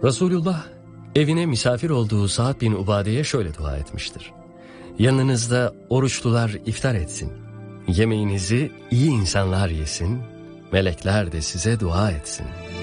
Resulullah evine misafir olduğu Sa'd bin Ubade'ye şöyle dua etmiştir. Yanınızda oruçlular iftar etsin. Yemeğinizi iyi insanlar yesin. Melekler de size dua etsin.